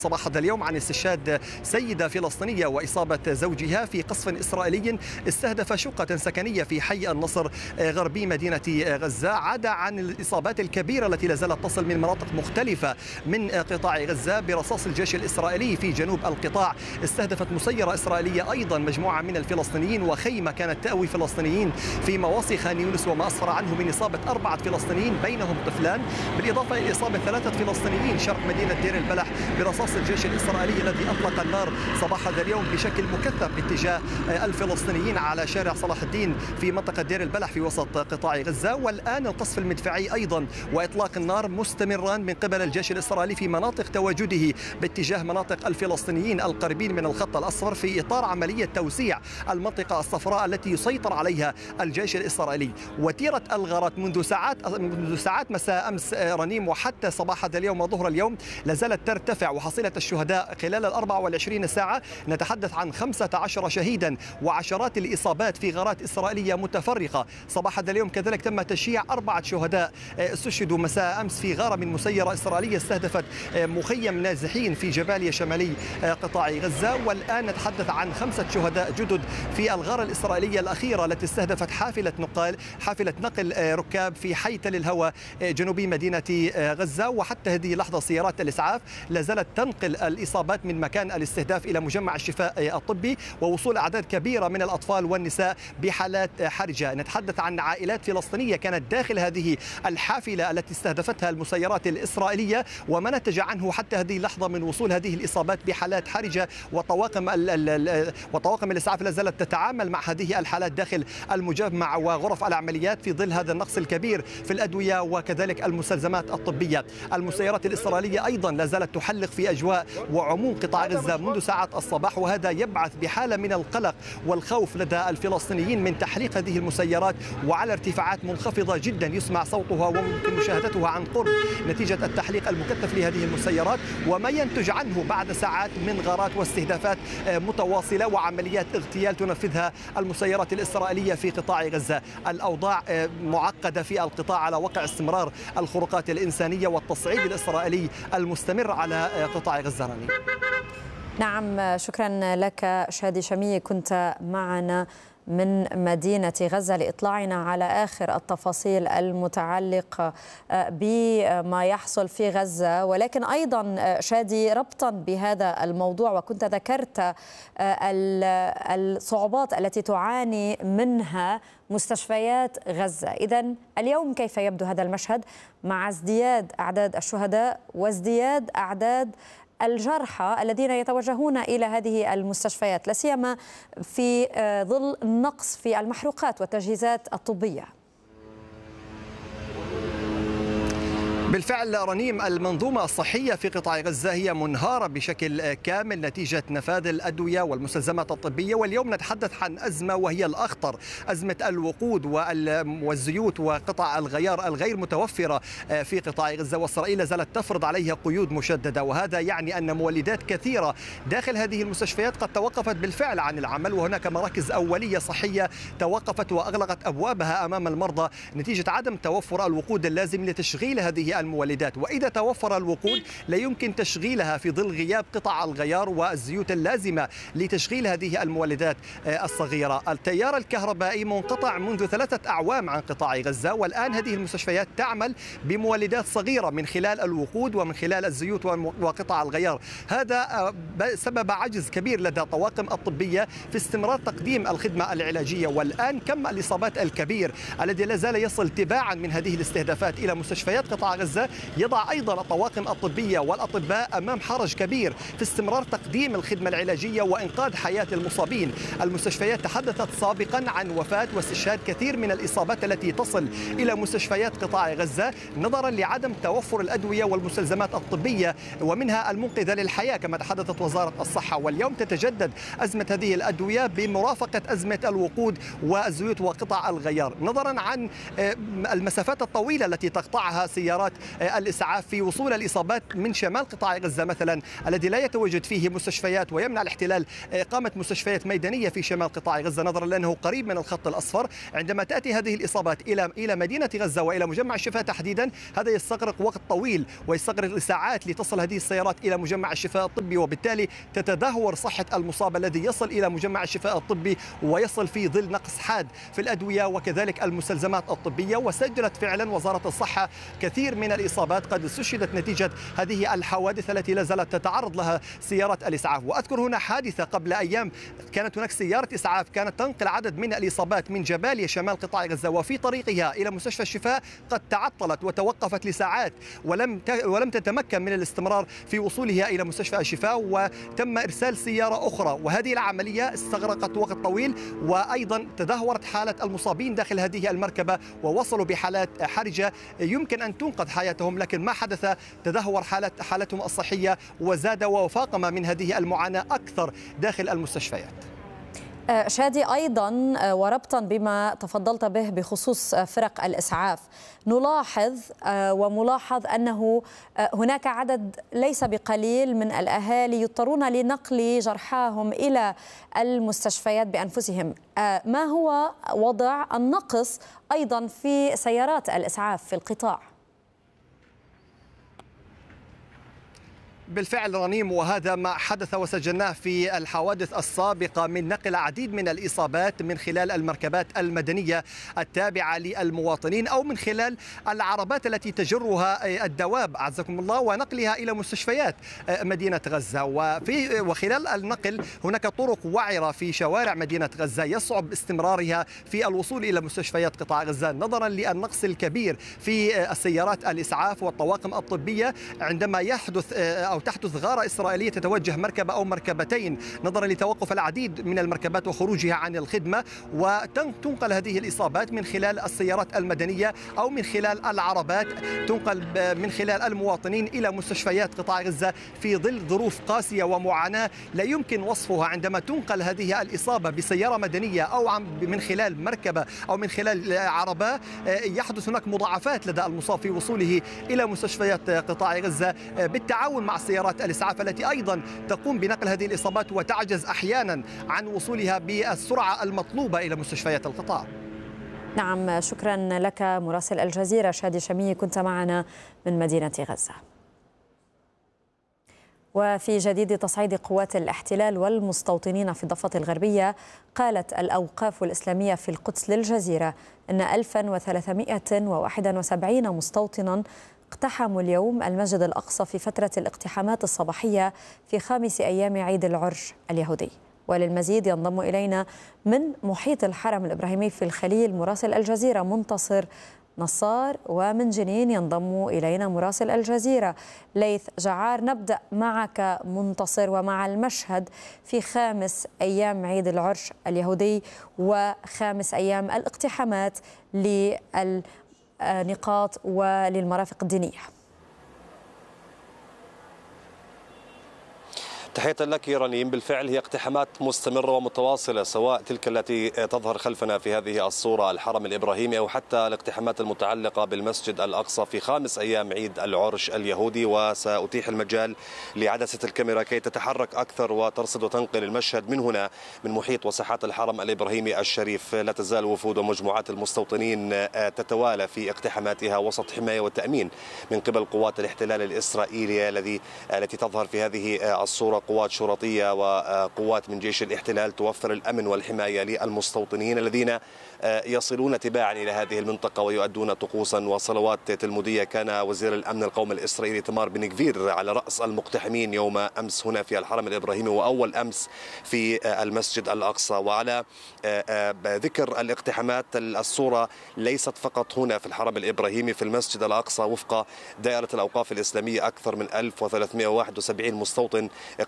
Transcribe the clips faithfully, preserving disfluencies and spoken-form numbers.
صباح هذا اليوم عن استشهاد سيدة فلسطينية وإصابة زوجها في قصف إسرائيلي استهدف شقة سكنية في حي النصر غربي مدينة غزة. عدا عن الإصابات الكبيرة التي لا زالت تصل من مناطق مختلفة من قطاع غزة برصاص الجيش الإسرائيلي في جنوب القطاع. استهدفت مسيرة إسرائيلية أيضا مجموعة من الفلسطينيين وخيمة كانت تأوي فلسطينيين في مواصي خان يونس، وما أسفر عنه من إصابة أربعة فلسطينيين بينهم طفلان، بالإضافة إلى إصابة ثلاثة فلسطينيين شرق مدينة دير البلح برصاص الجيش الإسرائيلي الذي أطلق النار صباح هذا اليوم بشكل مكثف باتجاه الفلسطينيين على شارع صلاح الدين في منطقة دير البلح في وسط قطاع غزة. والآن القصف المدفعي أيضا وإطلاق النار مستمران من قبل الجيش الإسرائيلي في مناطق تواجده باتجاه مناطق الفلسطينيين القريبين من الخط الأصفر في إطار عملية توسيع المنطقة الصفراء التي يسيطر عليها الجيش الإسرائيلي. وتيرة الغارات منذ ساعات منذ ساعات مساء أمس رنيم وحتى صباح هذا اليوم وظهر اليوم لا زالت ترتفع، وحصيلة الشهداء خلال ال أربع والعشرين ساعة نتحدث عن خمسة عشر شهيدا وعشرات الإصابات في غارات إسرائيلية متفرقة. صباح هذا اليوم كذلك تم تشييع أربعة شهداء استشهدوا مساء أمس في غارة من مسيرة إسرائيلية استهدفت مخيم نازحين في جباليا شمالي قطاع غزة. والآن نتحدث عن خمسة شهداء جدد في الغارة الإسرائيلية الأخيرة التي استهدفت حافلة نقل حافلة نقل ركاب في حي تل الهوى جنوبي مدينة غزة. وحتى هذه اللحظة سيارات الإسعاف لا زالت تنقل الإصابات من مكان الاستهداف إلى مجمع الشفاء الطبي، ووصول أعداد كبيرة من الأطفال والنساء بحالات حرجة. نتحدث عن عائلات فلسطينية كانت داخل هذه الحافلة التي استهدفتها المسيرات الإسرائيلية، وما نتج عنه حتى هذه اللحظة من وصول هذه الإصابات بحالات حرجة. وطواقم وطواقم الإسعاف لا زالت تتعامل مع هذه الحالات داخل المجمع وغرف العمليات في ظل هذا النقص الكبير في الأدوية وكذلك المستلزمات الطبية. المسيرات الإسرائيلية أيضا لا زالت تحلق في أجواء وعموم قطاع غزة منذ ساعات الصباح، وهذا يبعث بحالة من القلق والخوف لدى الفلسطينيين من تحليق هذه المسيرات وعلى ارتفاعات منخفضة جدا يسمع صوتها وممكن مشاهدتها عن قرب نتيجة التحليق المكثف لهذه المسيرات، وما ينتج عنه بعد ساعات من غارات واستهدافات متواصلة وعمليات اغتيال تنفذها المسيرات الإسرائيلية في قطاع غزة. الأوضاع معقدة في القطاع على وقع استمرار الخروقات الإنسانية والتصعيد الإسرائيلي المستمر على قطاع غزة. نعم، شكرا لك شادي شمي، كنت معنا من مدينة غزة لإطلاعنا على آخر التفاصيل المتعلقة بما يحصل في غزة. ولكن أيضا شادي، ربطا بهذا الموضوع، وكنت ذكرت الصعوبات التي تعاني منها مستشفيات غزة. إذن اليوم كيف يبدو هذا المشهد مع ازدياد أعداد الشهداء وازدياد أعداد الجرحى الذين يتوجهون إلى هذه المستشفيات، لا سيما في ظل النقص في المحروقات والتجهيزات الطبية؟ بالفعل رنيم، المنظومة الصحية في قطاع غزة هي منهارة بشكل كامل نتيجة نفاذ الأدوية والمستلزمات الطبية. واليوم نتحدث عن أزمة وهي الأخطر، أزمة الوقود والزيوت وقطع الغيار الغير متوفرة في قطاع غزة، وإسرائيل لا زالت تفرض عليها قيود مشددة. وهذا يعني أن مولدات كثيرة داخل هذه المستشفيات قد توقفت بالفعل عن العمل، وهناك مراكز أولية صحية توقفت وأغلقت أبوابها أمام المرضى نتيجة عدم توفر الوقود اللازم لتشغيل هذه المولدات. وإذا توفر الوقود لا يمكن تشغيلها في ظل غياب قطع الغيار والزيوت اللازمة لتشغيل هذه المولدات الصغيرة. التيار الكهربائي منقطع منذ ثلاثة أعوام عن قطاع غزة، والآن هذه المستشفيات تعمل بمولدات صغيرة من خلال الوقود ومن خلال الزيوت وقطع الغيار. هذا سبب عجز كبير لدى الطواقم الطبية في استمرار تقديم الخدمة العلاجية. والآن كم الإصابات الكبير الذي لا زال يصل تباعا من هذه الاستهدافات إلى مستشفيات قطاع غزة يضع أيضا الطواقم الطبية والأطباء أمام حرج كبير في استمرار تقديم الخدمة العلاجية وإنقاذ حياة المصابين. المستشفيات تحدثت سابقا عن وفاة واستشهاد كثير من الإصابات التي تصل إلى مستشفيات قطاع غزة نظرا لعدم توفر الأدوية والمستلزمات الطبية ومنها المنقذة للحياة كما تحدثت وزارة الصحة. واليوم تتجدد أزمة هذه الأدوية بمرافقة أزمة الوقود والزيوت وقطع الغيار نظرا عن المسافات الطويلة التي تقطعها سيارات الإسعاف في وصول الإصابات من شمال قطاع غزة مثلا الذي لا يتواجد فيه مستشفيات، ويمنع الاحتلال إقامة مستشفيات ميدانية في شمال قطاع غزة نظرا لأنه قريب من الخط الأصفر. عندما تأتي هذه الإصابات إلى إلى مدينة غزة وإلى مجمع الشفاء تحديدا، هذا يستغرق وقت طويل ويستغرق ساعات لتصل هذه السيارات إلى مجمع الشفاء الطبي، وبالتالي تتدهور صحة المصاب الذي يصل إلى مجمع الشفاء الطبي ويصل في ظل نقص حاد في الأدوية وكذلك المستلزمات الطبية. وسجلت فعلا وزارة الصحة كثير من الإصابات قد استشهدت نتيجة هذه الحوادث التي لا زالت تتعرض لها سيارات الإسعاف. وأذكر هنا حادثة قبل أيام، كانت هناك سيارة إسعاف كانت تنقل عدد من الإصابات من جباليا شمال قطاع غزة، وفي طريقها إلى مستشفى الشفاء قد تعطلت وتوقفت لساعات ولم ولم تتمكن من الاستمرار في وصولها إلى مستشفى الشفاء، وتم إرسال سيارة أخرى، وهذه العملية استغرقت وقت طويل، وأيضا تدهورت حالة المصابين داخل هذه المركبة ووصلوا بحالات حرجة يمكن أن تنقذ حياتهم، لكن ما حدث تدهور حالة حالتهم الصحية وزاد وفاقم من هذه المعاناة أكثر داخل المستشفيات. شادي، أيضا وربطا بما تفضلت به بخصوص فرق الإسعاف، نلاحظ وملاحظ أنه هناك عدد ليس بقليل من الأهالي يضطرون لنقل جرحاهم إلى المستشفيات بأنفسهم. ما هو وضع النقص أيضا في سيارات الإسعاف في القطاع؟ بالفعل رنيم، وهذا ما حدث وسجلناه في الحوادث السابقة من نقل العديد من الإصابات من خلال المركبات المدنية التابعة للمواطنين أو من خلال العربات التي تجرها الدواب عزكم الله ونقلها إلى مستشفيات مدينة غزة. وفي وخلال النقل هناك طرق وعرة في شوارع مدينة غزة يصعب استمرارها في الوصول إلى مستشفيات قطاع غزة نظرا للنقص الكبير في السيارات الإسعاف والطواقم الطبية. عندما يحدث أو تحدث غارة إسرائيلية تتوجه مركبة أو مركبتين نظرا لتوقف العديد من المركبات وخروجها عن الخدمة، وتنقل هذه الإصابات من خلال السيارات المدنية أو من خلال العربات، تنقل من خلال المواطنين إلى مستشفيات قطاع غزة في ظل ظروف قاسية ومعاناة لا يمكن وصفها. عندما تنقل هذه الإصابة بسيارة مدنية أو من خلال مركبة أو من خلال عربة، يحدث هناك مضاعفات لدى المصاب في وصوله إلى مستشفيات قطاع غزة بالتعاون مع السيارات الإسعاف التي أيضا تقوم بنقل هذه الإصابات وتعجز أحيانا عن وصولها بالسرعة المطلوبة إلى مستشفيات القطاع. نعم، شكرا لك مراسل الجزيرة شادي شمي، كنت معنا من مدينة غزة. وفي جديد تصعيد قوات الاحتلال والمستوطنين في الضفة الغربية، قالت الأوقاف الإسلامية في القدس للجزيرة أن ألفا وثلاثمائة وواحد وسبعين مستوطنا اقتحموا اليوم المسجد الأقصى في فترة الاقتحامات الصباحية في خامس أيام عيد العرش اليهودي. وللمزيد ينضم إلينا من محيط الحرم الإبراهيمي في الخليل مراسل الجزيرة منتصر نصار، ومن جنين ينضم إلينا مراسل الجزيرة ليث جعار. نبدأ معك منتصر ومع المشهد في خامس أيام عيد العرش اليهودي وخامس أيام الاقتحامات للنقاط وللمرافق الدينية. تحية لك رنيم. بالفعل هي اقتحامات مستمرة ومتواصلة، سواء تلك التي تظهر خلفنا في هذه الصورة الحرم الإبراهيمي أو حتى الاقتحامات المتعلقة بالمسجد الأقصى في خامس أيام عيد العرش اليهودي. وسأتيح المجال لعدسة الكاميرا كي تتحرك أكثر وترصد وتنقل المشهد من هنا من محيط وساحات الحرم الإبراهيمي الشريف. لا تزال وفود ومجموعات المستوطنين تتوالى في اقتحاماتها وسط حماية والتأمين من قبل قوات الاحتلال الإسرائيلي الذي التي تظهر في هذه الصورة قوات شرطية وقوات من جيش الاحتلال توفر الأمن والحماية للمستوطنين الذين يصلون تباعا إلى هذه المنطقة ويؤدون طقوسا وصلوات تلمودية. كان وزير الأمن القومي الإسرائيلي تمار بن جفير على رأس المقتحمين يوم أمس هنا في الحرم الإبراهيمي، وأول أمس في المسجد الأقصى. وعلى ذكر الاقتحامات، الصورة ليست فقط هنا في الحرم الإبراهيمي، في المسجد الأقصى وفق دائرة الأوقاف الإسلامية أكثر من ألف وثلاثمائة وواحد وسبعين مستوطن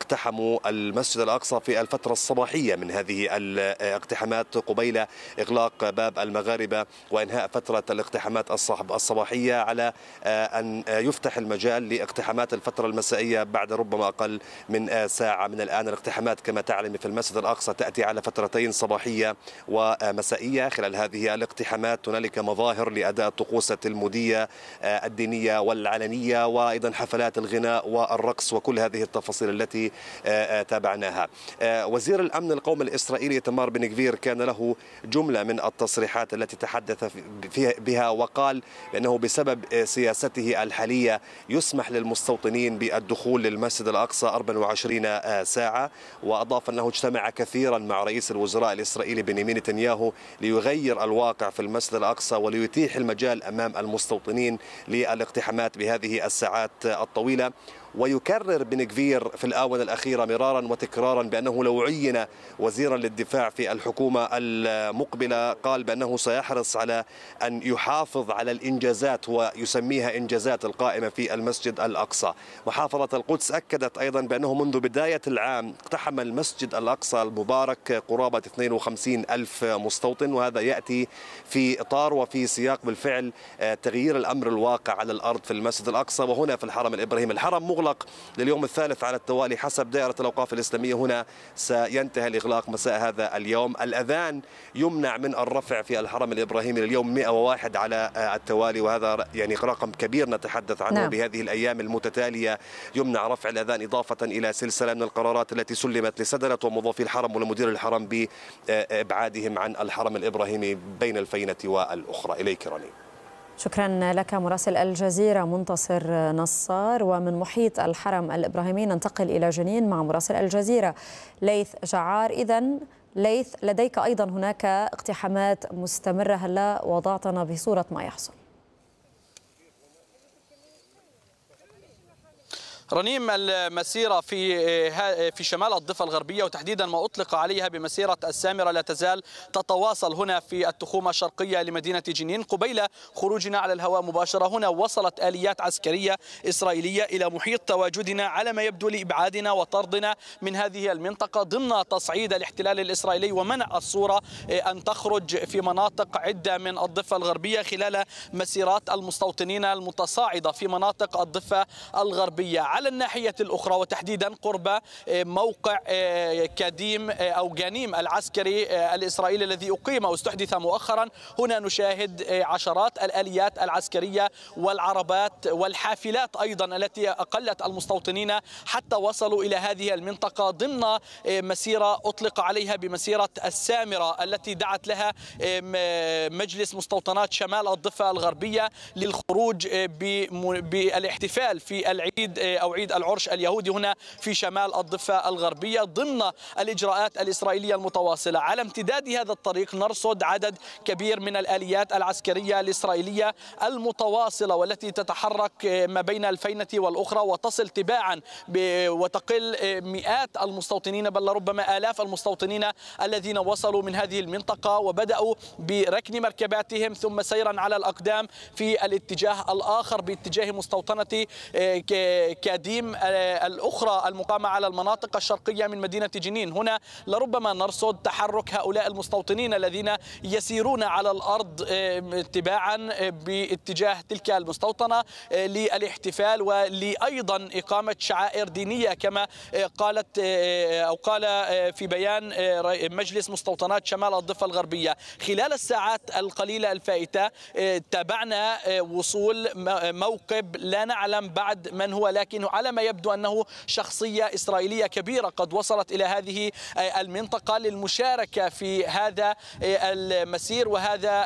اقتحموا المسجد الأقصى في الفترة الصباحية من هذه الاقتحامات قبيل إغلاق باب المغاربة وإنهاء فترة الاقتحامات الصباحية، على أن يفتح المجال لاقتحامات الفترة المسائية بعد ربما أقل من ساعة من الآن. الاقتحامات كما تعلم في المسجد الأقصى تأتي على فترتين صباحية ومسائية. خلال هذه الاقتحامات هنالك مظاهر لأداء الطقوس التلمودية الدينية والعلنية، وأيضا حفلات الغناء والرقص وكل هذه التفاصيل التي تابعناها. وزير الأمن القومي الإسرائيلي إيتمار بن غفير كان له جملة من التصريحات التي تحدث بها، وقال بأنه بسبب سياسته الحالية يسمح للمستوطنين بالدخول للمسجد الأقصى أربع وعشرين ساعة، وأضاف أنه اجتمع كثيرا مع رئيس الوزراء الإسرائيلي بنيامين نتنياهو ليغير الواقع في المسجد الأقصى وليتيح المجال أمام المستوطنين للاقتحامات بهذه الساعات الطويلة. ويكرر بن غفير في الآونة الأخيرة مرارا وتكرارا بأنه لو عين وزيرا للدفاع في الحكومة المقبلة قال بأنه سيحرص على أن يحافظ على الإنجازات ويسميها إنجازات القائمة في المسجد الأقصى. محافظة القدس أكدت أيضا بأنه منذ بداية العام اقتحم المسجد الأقصى المبارك قرابة اثنين وخمسين ألف مستوطن، وهذا يأتي في إطار وفي سياق بالفعل تغيير الأمر الواقع على الأرض في المسجد الأقصى وهنا في الحرم الإبراهيمي. الحرم مغلق لليوم الثالث على التوالي حسب دائرة الأوقاف الإسلامية، هنا سينتهي الإغلاق مساء هذا اليوم. الأذان يمنع من الرفع في الحرم الإبراهيمي لليوم مئة وواحد على التوالي، وهذا يعني رقم كبير نتحدث عنه. نعم. بهذه الأيام المتتالية يمنع رفع الأذان إضافة إلى سلسلة من القرارات التي سلمت لسدنة وموظفي الحرم ولمدير الحرم بإبعادهم عن الحرم الإبراهيمي بين الفينة والأخرى. إليك راني. شكرا لك مراسل الجزيرة منتصر نصار. ومن محيط الحرم الإبراهيمي ننتقل إلى جنين مع مراسل الجزيرة ليث جعار. إذن ليث، لديك أيضا هناك اقتحامات مستمرة، هلا وضعتنا بصورة ما يحصل؟ رنيم، المسيرة في في شمال الضفة الغربية وتحديدا ما أطلق عليها بمسيرة السامرة لا تزال تتواصل هنا في التخومة الشرقية لمدينة جنين. قبيل خروجنا على الهواء مباشرة هنا وصلت آليات عسكرية إسرائيلية إلى محيط تواجدنا على ما يبدو لإبعادنا وطردنا من هذه المنطقة ضمن تصعيد الاحتلال الإسرائيلي ومنع الصورة أن تخرج في مناطق عدة من الضفة الغربية خلال مسيرات المستوطنين المتصاعدة في مناطق الضفة الغربية. على الناحية الأخرى وتحديدا قرب موقع كاديم أو جانيم العسكري الإسرائيلي الذي أقيم واستحدث مؤخرا، هنا نشاهد عشرات الآليات العسكرية والعربات والحافلات أيضا التي أقلت المستوطنين حتى وصلوا إلى هذه المنطقة ضمن مسيرة أطلق عليها بمسيرة السامرة التي دعت لها مجلس مستوطنات شمال الضفة الغربية للخروج بالاحتفال في العيد أو عيد العرش اليهودي هنا في شمال الضفة الغربية ضمن الإجراءات الإسرائيلية المتواصلة. على امتداد هذا الطريق نرصد عدد كبير من الآليات العسكرية الإسرائيلية المتواصلة والتي تتحرك ما بين الفينة والأخرى وتصل تباعا وتقل مئات المستوطنين بل ربما آلاف المستوطنين الذين وصلوا من هذه المنطقة وبدأوا بركن مركباتهم ثم سيرا على الأقدام في الاتجاه الآخر باتجاه مستوطنة كاديم الأخرى المقامة على المناطق الشرقية من مدينة جنين. هنا لربما نرصد تحرك هؤلاء المستوطنين الذين يسيرون على الأرض تباعا باتجاه تلك المستوطنة للاحتفال ولأيضا إقامة شعائر دينية كما قالت أو قال في بيان مجلس مستوطنات شمال الضفة الغربية. خلال الساعات القليلة الفائتة تابعنا وصول موكب لا نعلم بعد من هو، لكن على ما يبدو أنه شخصية إسرائيلية كبيرة قد وصلت إلى هذه المنطقة للمشاركة في هذا المسير وهذا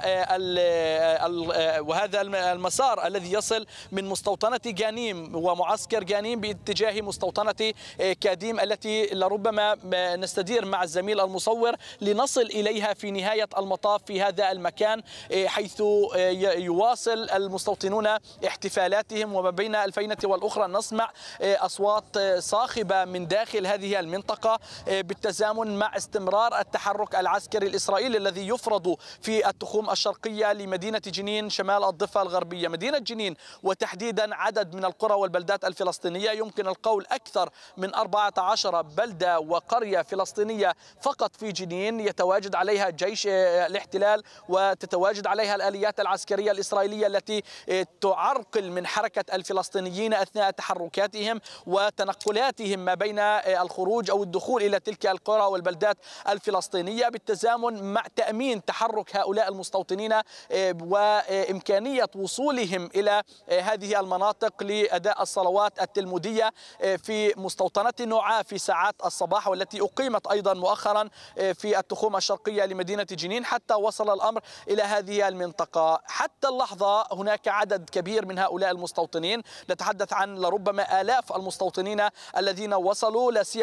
وهذا المسار الذي يصل من مستوطنة جانيم ومعسكر جانيم باتجاه مستوطنة كاديم التي لربما نستدير مع الزميل المصور لنصل إليها في نهاية المطاف في هذا المكان حيث يواصل المستوطنون احتفالاتهم وما بين الفينة والأخرى نسمع نسمع أصوات صاخبة من داخل هذه المنطقة بالتزامن مع استمرار التحرك العسكري الإسرائيلي الذي يفرض في التخوم الشرقية لمدينة جنين شمال الضفة الغربية. مدينة جنين وتحديدا عدد من القرى والبلدات الفلسطينية، يمكن القول أكثر من أربعة عشر بلدة وقرية فلسطينية فقط في جنين يتواجد عليها جيش الاحتلال وتتواجد عليها الآليات العسكرية الإسرائيلية التي تعرقل من حركة الفلسطينيين أثناء تحركاتهم وتنقلاتهم ما بين الخروج أو الدخول إلى تلك القرى والبلدات الفلسطينية، بالتزامن مع تأمين تحرك هؤلاء المستوطنين وإمكانية وصولهم إلى هذه المناطق لأداء الصلوات التلمودية في مستوطنة نوعا في ساعات الصباح، والتي أقيمت أيضا مؤخرا في التخوم الشرقية لمدينة جنين حتى وصل الأمر إلى هذه المنطقة. حتى اللحظة هناك عدد كبير من هؤلاء المستوطنين، نتحدث عن لربما آلاف المستوطنين الذين وصلوا، لا سيما